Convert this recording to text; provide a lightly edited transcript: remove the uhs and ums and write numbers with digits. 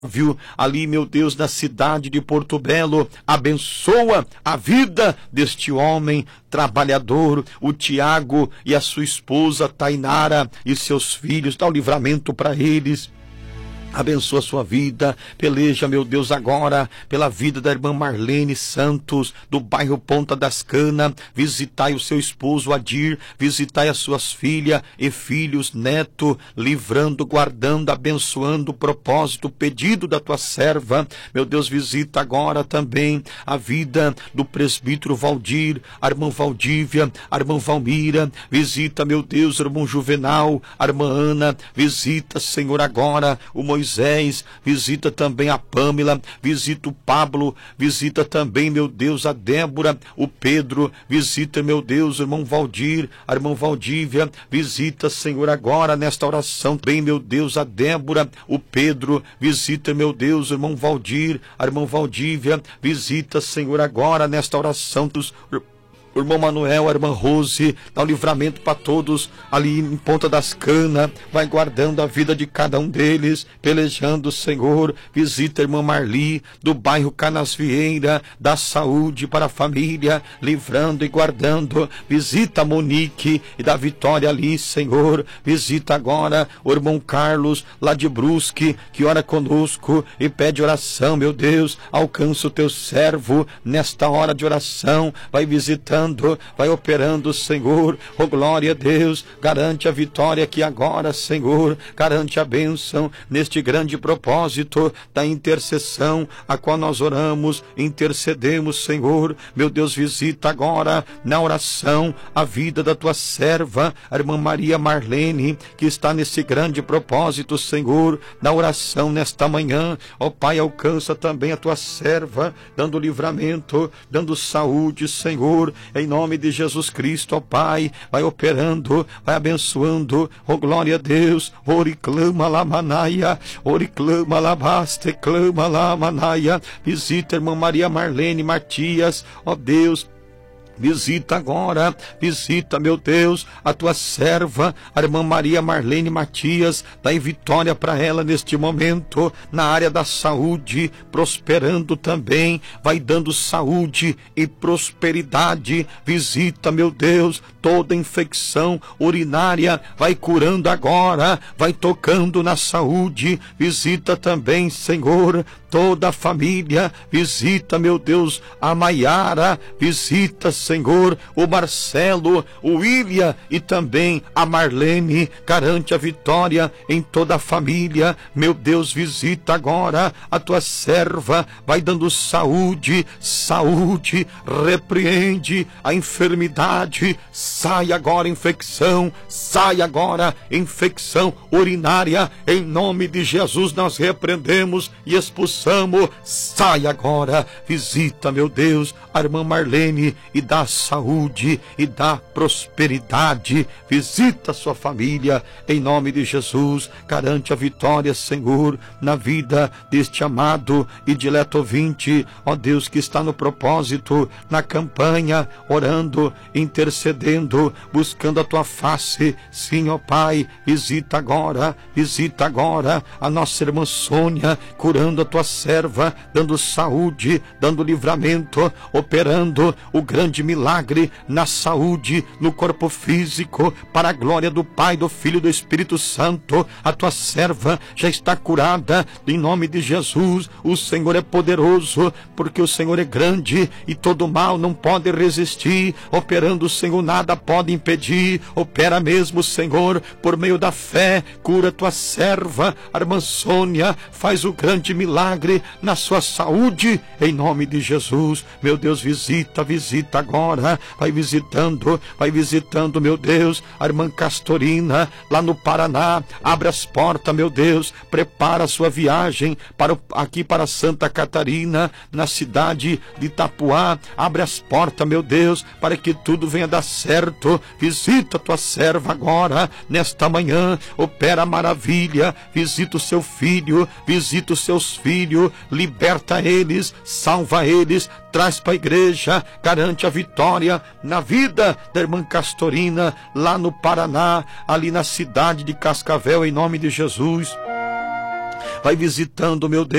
viu ali, meu Deus, na cidade de Porto Belo. Abençoa a vida deste homem trabalhador, o Tiago e a sua esposa Tainara e seus filhos. Dá o livramento para eles. Abençoa a sua vida, peleja, meu Deus, agora pela vida da irmã Marlene Santos, do bairro Ponta das Canas. Visitai o seu esposo Adir, visitai as suas filhas e filhos, neto, livrando, guardando, abençoando o propósito, o pedido da tua serva. Meu Deus, visita agora também a vida do presbítero Valdir, a irmã Valdívia, a irmã Valmira. Visita, meu Deus, o irmão Juvenal, a irmã Ana. Visita, Senhor, agora o Moisés, visita também a Pâmela, visita o Pablo, visita também, meu Deus, a Débora, o Pedro, visita, meu Deus, o irmão Valdir, a irmã Valdívia, visita, Senhor, agora nesta oração, bem, meu Deus, a Débora, o Pedro, visita, meu Deus, o irmão Valdir, a irmã Valdívia, visita, Senhor, agora nesta oração dos o irmão Manuel, a irmã Rose. Dá um livramento para todos ali em Ponta das Canas. Vai guardando a vida de cada um deles, pelejando, Senhor. Visita a irmã Marli, do bairro Canasvieira, dá saúde para a família, livrando e guardando. Visita a Monique e dá vitória ali, Senhor. Visita agora o irmão Carlos, lá de Brusque, que ora conosco e pede oração, meu Deus. Alcança o teu servo nesta hora de oração. Vai visitando, vai operando, Senhor. Oh, glória a Deus. Garante a vitória aqui agora, Senhor. Garante a bênção neste grande propósito da intercessão a qual nós oramos, intercedemos, Senhor. Meu Deus, visita agora na oração a vida da tua serva, a irmã Maria Marlene, que está nesse grande propósito, Senhor, na oração nesta manhã. Ó Pai, alcança também a tua serva, dando livramento, dando saúde, Senhor, em nome de Jesus Cristo. Ó Pai, vai operando, vai abençoando. Oh, glória a Deus. Ori clama lá manaia, ori clama lá baste, clama lá manaia. Visita a irmã Maria Marlene Matias, ó Deus. Visita agora, visita, meu Deus, a tua serva, a irmã Maria Marlene Matias. Dá vitória para ela neste momento, na área da saúde, prosperando também, vai dando saúde e prosperidade. Visita, meu Deus, toda infecção urinária, vai curando agora, vai tocando na saúde. Visita também, Senhor, toda a família. Visita, meu Deus, a Maiara. Visita, Senhor, o Marcelo, o William e também a Marlene. Garante a vitória em toda a família. Meu Deus, visita agora a tua serva. Vai dando saúde, saúde. Repreende a enfermidade. Sai agora infecção, sai agora infecção urinária. Em nome de Jesus nós repreendemos e expulsamos. Sai agora. Visita, meu Deus, a irmã Marlene e dá saúde e dá prosperidade. Visita a sua família em nome de Jesus. Garante a vitória, Senhor, na vida deste amado e dileto ouvinte, ó Deus, que está no propósito, na campanha, orando, intercedendo, buscando a tua face. Sim, ó Pai, visita agora a nossa irmã Sônia, curando a tua serva, dando saúde, dando livramento, operando o grande milagre na saúde, no corpo físico, para a glória do Pai, do Filho e do Espírito Santo. A tua serva já está curada em nome de Jesus. O Senhor é poderoso, porque o Senhor é grande e todo mal não pode resistir. Operando, Senhor, nada pode impedir. Opera mesmo, Senhor, por meio da fé. Cura tua serva, a irmã Sônia, faz o grande milagre na sua saúde em nome de Jesus. Meu Deus, visita agora. Vai visitando, meu Deus, a irmã Castorina, lá no Paraná. Abre as portas, meu Deus, prepara a sua viagem aqui para Santa Catarina, na cidade de Itapuá. Abre as portas, meu Deus, para que tudo venha dar certo. Visita a tua serva agora, nesta manhã. Opera maravilha. Visita o seu filho, visita os seus filhos, liberta eles, salva eles, traz para a igreja. Garante a vitória na vida da irmã Castorina, lá no Paraná, ali na cidade de Cascavel, em nome de Jesus. vai visitando, meu Deus.